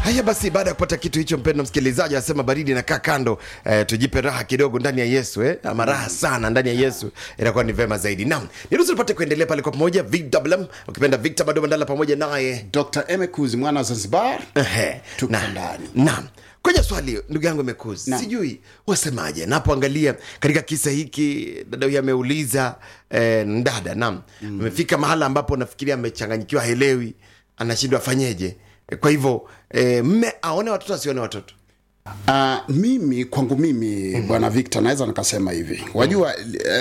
Haya basi, baada ya kupata kitu hicho, mpendwa msikilizaji, anasema baridi na kaa kando, tujipe raha kidogo ndani ya Yesu, ama raha sana ndani ya Yesu inakuwa ni vema zaidi. Naam, niruhusu tupate kuendelea pale kwa pamoja. VMM, ukipenda Victor Bado Mandala, pamoja naye Dr. Emekuzi mwana Zanzibar. Tuko ndani. Naam. Kwenye swali ndugu yangu Emekuzi, sijui wasemaje napoangalia katika kisa hiki. Dada huyu ameuliza dada, naam, amefika mahala ambapo nafikiria amechanganyikiwa, haelewi anashindwa afanyeje. Kwa hivyo mme aone watoto asione watoto. Mimi kwangu mimi bwana Victor naweza nikasema hivi. Wajua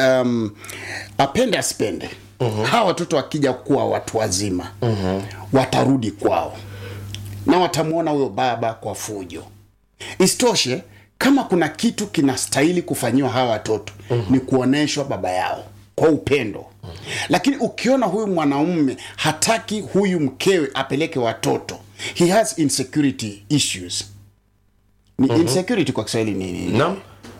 apende asipende. Hawa watoto wakija kuwa watu wazima, watarudi kwao. Na watamuona huyo baba kwa fujo. Isitoshe, kama kuna kitu kinastahili kufanyiwa hawa watoto, ni kuoneshwa baba yao kwa upendo. Lakini ukiona huyu mwanaume hataki huyu mkewe apeleke watoto, he has insecurity issues. Ni insecurity kwa Kiswahili nini? Naam.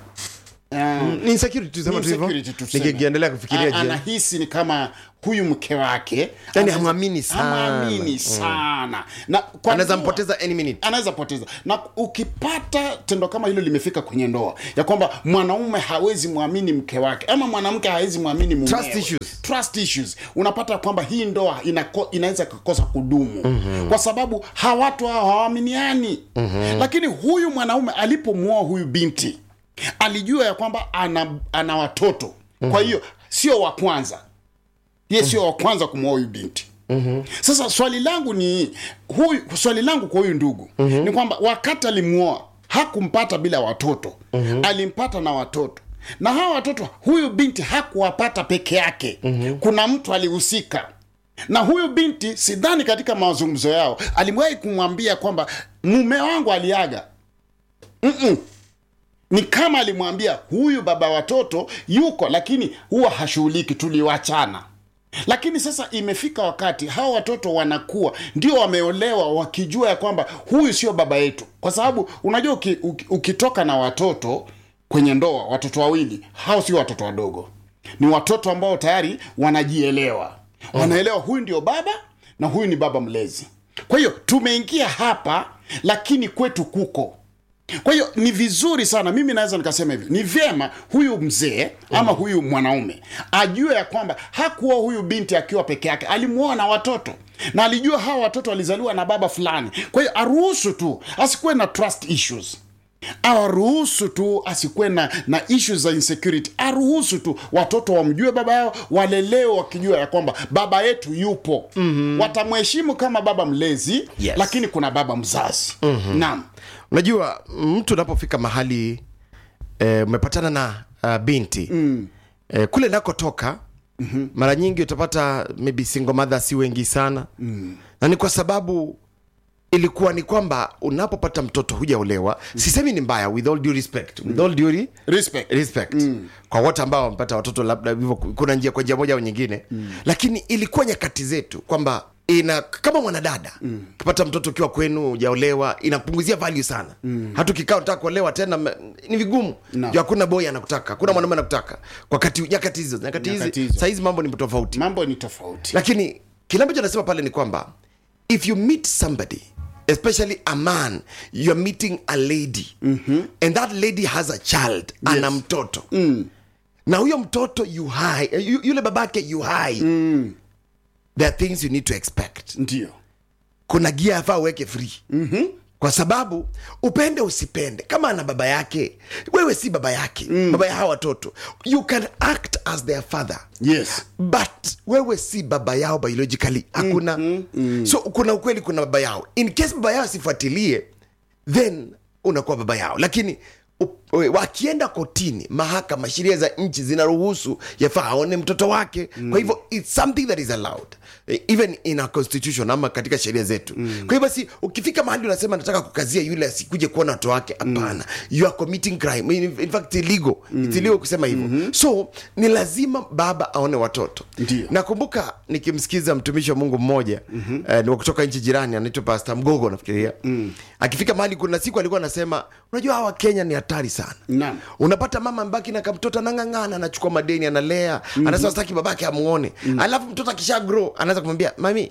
Ni insecurity tuseme tu hivyo. Nikiendelea kufikiria je, anahisi ni kama huyu mke wake yani hamwamini sana. Na anaweza mpoteza any minute. Anaweza poteza. Na ukipata tendo kama hilo limefika kwenye ndoa, ya kwamba mwanaume hawezi muamini mke wake ama mwanamke hawezi muamini mumewe, trust issues, unapata kwamba hii ndoa inaweza kukosa kudumu. Kwa sababu watu hawaaminiani. Lakini huyu mwanaume alipomuoa huyu binti, alijua ya kwamba ana watoto. Kwa hiyo sio wa kwanza. Yeye sio wa kwanza kumuoa huyu binti. Sasa swali langu kwa huyu ndugu ni kwamba wakati alimuoa hakumpata bila watoto. Alimpata na watoto. Na hawa watoto huyu binti hakuwapata peke yake. Kuna mtu alihusika. Na huyu binti sidhani katika mazungumzo yao alimwahi kumwambia kwamba mume wangu aliaga. Ni kama alimwambia huyu baba watoto yuko, lakini huwa hashughuliki, tuliwachana. Lakini sasa imefika wakati hawa watoto wanakuwa, ndio wameolewa wakijua ya kwamba huyu sio baba yetu. Kwa sababu unajua ukitoka na watoto kwenye ndoa, watoto wawili, hao sio watoto wadogo. Ni watoto ambao tayari wanajielewa. Wanaelewa huyu ndio baba na huyu ni baba mlezi. Kwa hiyo tumeingia hapa, lakini kwetu kuko. Kwa hiyo ni vizuri sana, mimi naweza nikasema hivi, ni vyema huyu mzee ama huyu mwanaume ajue ya kwamba hakuwa huyu binti akiwa peke yake, alimuoa na watoto. Na alijua hawa watoto walizaliwa na baba fulani. Kwa hiyo aruhusu tu asikuwe na trust issues. Aruhusu tu asikuwe na issues za insecurity. Aruhusu tu watoto wamjue baba yao, walelewe wakijua ya kwamba baba yetu yupo. Watamheshimu kama baba mlezi, lakini kuna baba mzazi. Naam. Unajua mtu unapofika mahali umepatana na binti kule nakotoka, mara nyingi utapata maybe single mother si wengi sana. Na ni kwa sababu ilikuwa ni kwamba unapopata mtoto hujaolewa, sisemi ni mbaya, with all due respect, with all due respect kwa wote ambao wamepata watoto, labda hivyo kuna njia kwa njia moja au nyingine. Lakini ilikuwa nyakati zetu kwamba kama mwanadada kupata mtoto ukiwa kwenu hujaolewa inapunguzia value sana. Hata kikao unataka kuolewa tena ni vigumu. Hakuna boy anakutaka, hakuna mwanamume anakutaka. Kwa nyakati hizo sasa hizi mambo ni tofauti. Lakini kile ambacho nasema pale ni kwamba if you meet somebody, especially a man, you are meeting a lady, and that lady has a child, ana mtoto, na huyo mtoto yule babake there are things you need to expect. Ndio. Kuna gia hafaa uweke free. Kwa sababu upende usipende, kama ana baba yake, wewe si baba yake. Baba ya hawa watoto, you can act as their father. Yes. But wewe si baba yao biologically. Hakuna. So kuna ukweli, kuna baba yao. In case baba yao sifuatilie, then unakuwa baba yao. Lakini wakienda kotini, mahakama, sheria za nchi zinaruhusu yafaa aone mtoto wake. Kwa hivyo it's something that is allowed even in our constitution ama katika sheria zetu. Kwa hivyo basi ukifika mahali unasema nataka kukazia yule asikuje kuona watoto wake, hapana. You are committing crime. In fact illegal. It's illegal kusema hivyo. So ni lazima baba aone watoto. Nakumbuka nikimsikiza mtumishi wa Mungu mmoja ni kutoka nchi jirani, anaitwa Pastor Mgogo nafikiria. Akifika mahali kuna siku alikuwa anasema, unajua hawa Kenya ni hatari sana. Unapata mama mbaki na kamtoto anang'ang'ana, anachukua madeni, analea, anasema sitaki babake amuone. Alafu mtoto akisha grow anaanza kumwambia, mami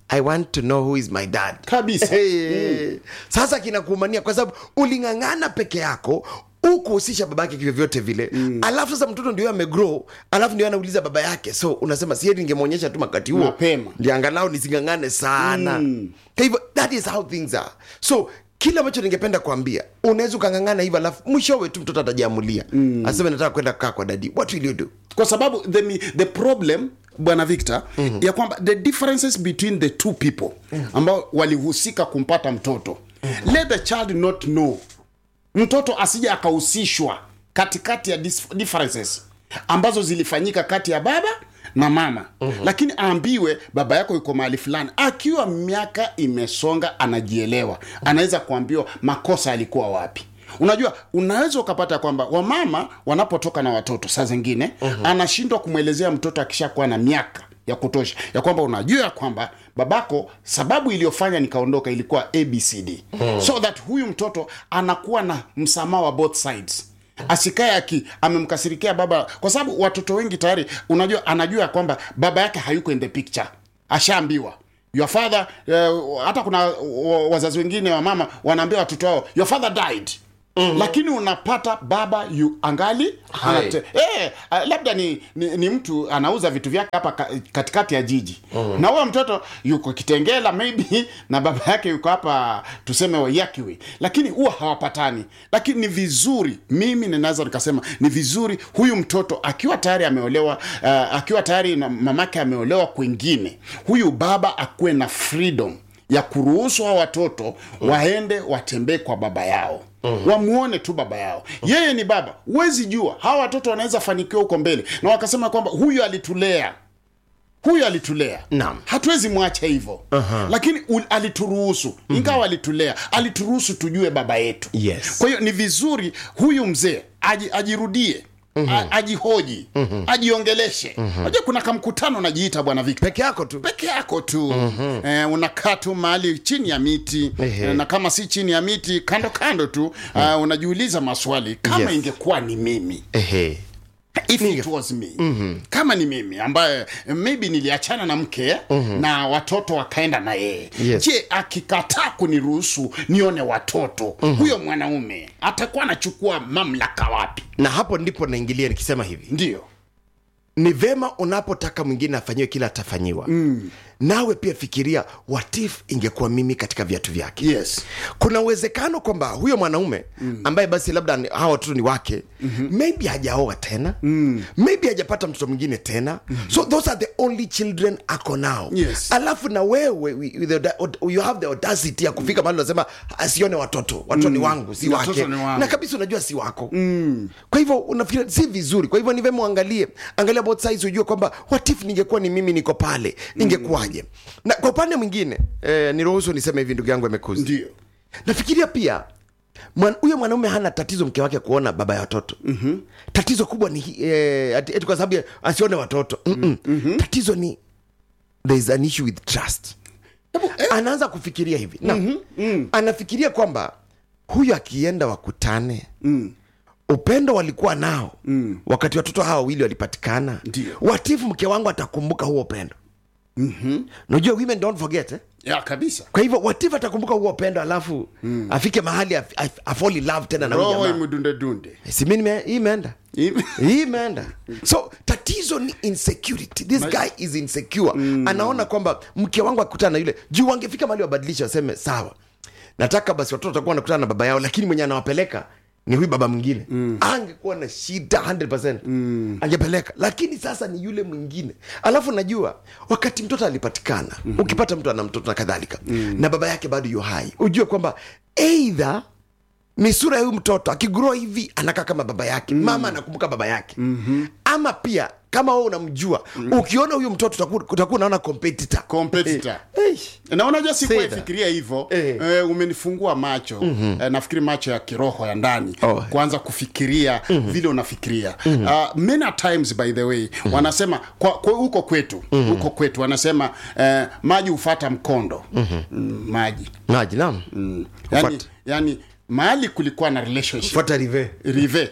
I want to know who is my dad Kabisa. Sasa kinakuumania kwa sababu ulingangana peke yako ukuhusisha babake kivyovyote vile alafu sasa mtoto ndio amegrow alafu ndio anauliza baba yake, so unasema sieti ningemuonyesha tu wakati huo ndio angalau nisingangane sana Kwa hivyo that is how things are. So kila ambacho ningependa kuambia, unaweza ukangangana hivyo alafu mwishowe tu mtoto atajiamulia aseme nataka kwenda kukaa kwa daddy. What will you do? Kwa sababu the problem Bwana Victor ya kwamba the differences between the two people ambao walihusika kumpata mtoto, let the child not know. Mtoto asije akahusishwa katikati ya differences ambazo zilifanyika kati ya baba na mama. Lakini aambiwe baba yako yuko mahali fulani. Akiwa miaka imesonga anajielewa, anaweza kuambiwa makosa yalikuwa wapi. Unajua, unaweza ukapata kwamba wamama wanapotoka na watoto saa zingine anashindwa kumwelezea mtoto akishakuwa na miaka ya kutosha ya kwamba unajua ya kwamba babako sababu iliyofanya nikaondoka ilikuwa ABCD. So that huyu mtoto anakuwa na msamaha wa both sides. Asikae amemkasirikia baba, kwa sababu watoto wengi tayari unajua anajua kwamba baba yake hayuko in the picture. Ashaambiwa your father, hata kuna wazazi wengine wa mama wanaambia watoto wao your father died. Lakini unapata baba yu angali labda ni mtu anauza vitu vyake hapa katikati ya jiji. Na huyo mtoto yuko Kitengela maybe na baba yake yuko hapa tuseme Wayakiwe, lakini huwa hawapatani. Lakini ni vizuri, mimi ninaweza nikasema ni vizuri huyu mtoto akiwa tayari ameolewa, akiwa tayari na mamake ameolewa kwingine, huyu baba akuwe na freedom ya kuruhusu wa watoto waende watembee kwa baba yao. Wamuone tu baba yao. Yeye ni baba. Huwezi jua hawa watoto wanaweza fanikiwa huko mbele na wakasema kwamba huyu alitulea. Naam. Hatuwezi mwacha hivyo. Lakini alituruhusu. Ingawa alitulea, alituruhusu tujue baba yetu. Yes. Kwa hiyo ni vizuri huyu mzee ajirudie. Ajihoji, ajiongeleshe. Unajua kuna kamkutano najiita Bwana Victor. Peke yako tu. Unakaa tu mahali chini ya miti. Na kama si chini ya miti, kando tu, unajiuliza maswali kama ingekuwa ni mimi. If it was me. Kama ni mimi ambaye maybe niliachana na mke na watoto wakaenda na yeye. Je, akikataa kuniruhusu nione watoto, huyo mwanaume atakuwa anachukua mamlaka wapi? Na hapo ndipo naingilia nikisema hivi. Ndio. Ni vema unapotaka mwingine afanyiwe kila atafanyiwa. Nawe pia fikiria what if ingekuwa mimi katika viatu vyake. Yes. Kuna uwezekano kwamba huyo mwanaume ambaye basi labda hao watoto ni wake, maybe hajaoa tena, maybe hajapata mtoto mwingine tena. So those are the only children ako now. Yes. Alafu na wewe you have the audacity ya kufika mahali unasema asione watoto ni wangu, si wake. Na kabisa unajua si wako. Kwa hivyo unafikiri si vizuri. Kwa hivyo ni vema angalia both sides, ujue kwamba what if ningekuwa ni mimi niko pale, ingekuwaje? Na kwa upande mwingine niruhusu niseme hivi, ndugu yangu Emekuzi. Ndio. Nafikiria pia huyo mwanaume hana tatizo mke wake kuona baba ya watoto. Tatizo kubwa ni eti kwa sababu asione watoto. Tatizo ni there is an issue with trust. Anaanza kufikiria hivi. Anafikiria kwamba huyo akienda wakutane, upendo walikuwa nao wakati watoto hawa wawili walipatikana. Watifu mke wangu atakumbuka huo upendo. Unajua women don't forget Ya kabisa. Kwa hivyo watifu atakumbuka huo upendo, alafu afike mahali fall in love tena na huyo jamaa. Roho imdunde. Si mimi imeenda. So tatizo ni insecurity. This guy is insecure. Anaona kwamba mke wangu akikutana na yule, juu wangefika mahali wabadilisha waseme sawa, nataka basi watoto watakuwa wanakutana na baba yao, lakini mwenye anawapeleka ni huyu baba mwingine. Angekuwa na shida 100%. Angepeleka, lakini sasa ni yule mwingine. Alafu najua wakati mtoto alipatikana, ukipata mtu ana mtoto na kadhalika, na baba yake bado yu hai, ujue kwamba either ni sura ya huyu mtoto akigrow hivi anakaa kama baba yake, mama anakumbuka baba yake, ama pia kama wewe unamjua, ukiona huyu mtoto utakuwa unaona competitor. Na unajua sikufikiria hivyo. Umenifungua macho. Nafikiri macho ya kiroho ya ndani. Kuanza kufikiria vile unafikiria. Many times by the way, wanasema huko kwetu wanasema maji hufuata mkondo. Maji naam. Yani mahali kulikuwa na relationship fuata rive.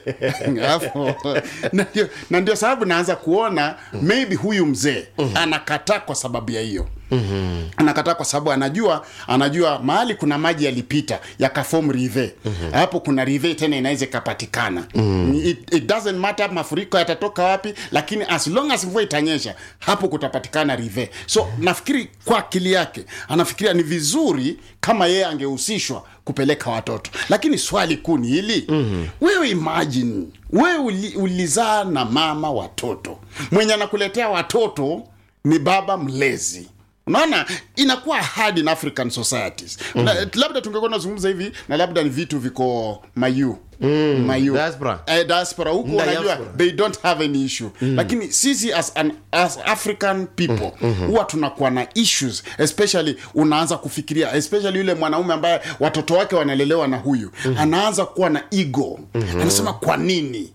Na ndio sababu naanza kuona maybe huyu mzee anakataa kwa sababu ya hiyo. Anakataa kwa sababu anajua mahali kuna maji yalipita yakaform rive. Hapo kuna rive tena inaweza ikapatikana. It doesn't matter mafuriko yatatoka wapi, lakini as long as mvua itanyesha hapo kutapatikana rive. So nafikiri kwa akili yake anafikiria ni vizuri kama yeye angehusishwa kupeleka watoto. Lakini swali kuu ni hili, wewe imagine wewe ulizaa na mama watoto, mwenye anakuletea watoto ni baba mlezi. Unaona inakuwa hard in African societies. Labda tungekuwa tunazungumza hivi na labda ni vitu viko mayu diaspora huko, unajua they don't have any issue. Lakini sisi as African people huwa tunakuwa na issues, especially unaanza kufikiria, especially yule mwanaume ambaye watoto wake wanalelewa na huyu, anaanza kuwa na ego. Anasema kwa nini?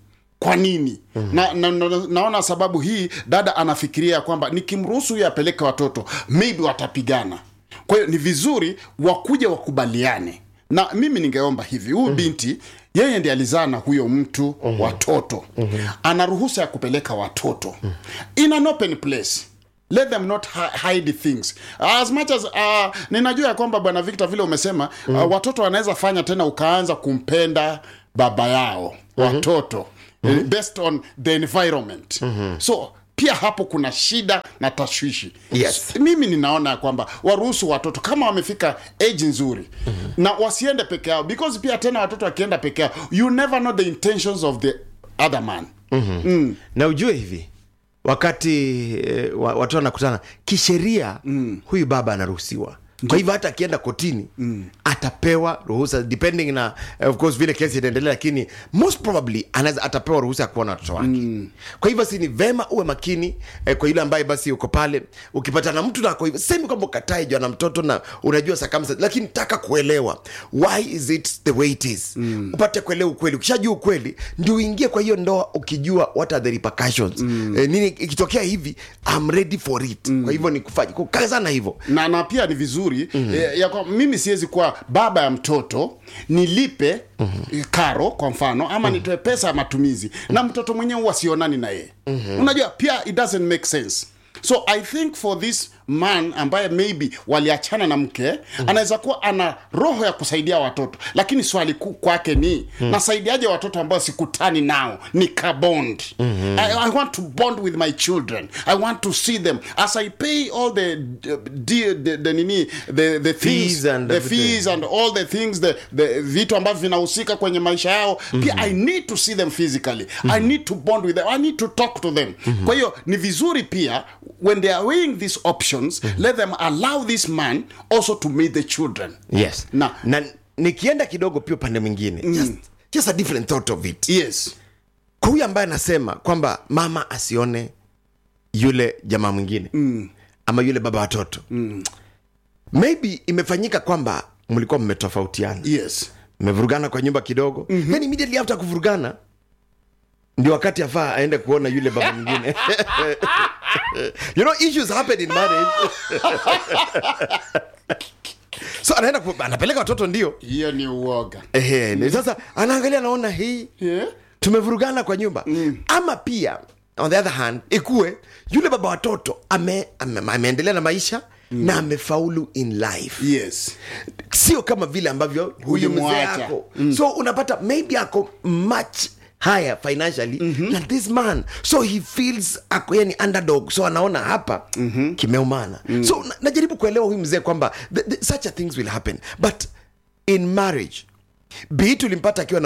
Naona sababu hii dada anafikiria kwamba nikimruhusu yeye apeleke watoto maybe watapigana. Kwa hiyo ni vizuri wakuja wakubaliane. Na mimi ningeomba hivi, huyu binti yeye ndiye alizaa na huyo mtu watoto. Ana ruhusa ya kupeleka watoto in an open place. Let them not hide things. As much as ninajua ya kwamba Bwana Victor vile umesema watoto wanaweza fanya tena ukaanza kumpenda baba yao watoto based on the environment. So pia hapo kuna shida na tashwishi. Yes. Mimi ninaona kwamba waruhusu watoto kama wamefika age nzuri na wasiende peke yao, because pia tena watoto wakienda peke yao you never know the intentions of the other man. Na ujue hivi wakati watu wanakutana kisheria, huyu baba anaruhusiwa. Kwa hivyo hata akienda kotini atapewa ruhusa depending na of course vile kesi inaendelea, lakini most probably atapewa ruhusa ya kuona watoto wake. Kwa hivyo si ni vema uwe makini kwa yule ambaye basi uko pale ukipata na mtu na kwa hivyo sema kwamba ukatae jua na mtoto na unajua circumstances, lakini taka kuelewa why is it the way it is. Upate kuelewa ukweli. Ukishajua ukweli ndio uingie kwa hiyo ndoa ukijua what are the repercussions. Nini ikitokea hivi I'm ready for it. Kwa hivyo ni kufanya kukazana hivyo. Na pia ni vizuri ya kwa mimi siwezi kuwa baba ya mtoto nilipe karo kwa mfano ama nitoe pesa ya matumizi na mtoto mwenyewe huwa sionani na yeye. Unajua pia it doesn't make sense. So I think for this man ambaye maybe waliachana na mke, anaweza kuwa ana roho ya kusaidia watoto, lakini swali kuu kwake ni nasaidiaje watoto ambao sikutani nao, ni kabond. I want to bond with my children. I want to see them as I pay all the fees and the fees and all the things, the vitu ambavyo vinahusika kwenye maisha yao. Pia I need to see them physically. I need to bond with them. I need to talk to them. Kwa hiyo ni vizuri pia when they are weighing these options, let them allow this man also to meet the children. Yes. Na nikienda kidogo pia pande mwingine, just a different thought of it. Yes. Kwa huyu ambaye anasema kwamba mama asione yule jamaa mwingine ama yule baba watoto, maybe imefanyika kwamba mlikuwa mmetofautiana. Yes. Mmevurugana kwa nyumba kidogo. Then immediately after kuvurugana ndio wakati afaa aende kuona yule baba mwingine. You know, issues happen in marriage. So anapeleka watoto ndio. Hiyo ni uoga. Sasa anaangalia naona hii tumevurugana kwa nyumba. Ama pia on the other hand ikue yule baba watoto ameendelea na maisha na amefaulu in life. Yes. Sio kama vile ambavyo huyu mzee yako. So unapata maybe ako much higher financially than this man, so he feels ako yani underdog, so anaona hapa kimeumana. So najaribu kuelewa huyu mzee kwamba such a things will happen, but in marriage be it ulimpata akiwa na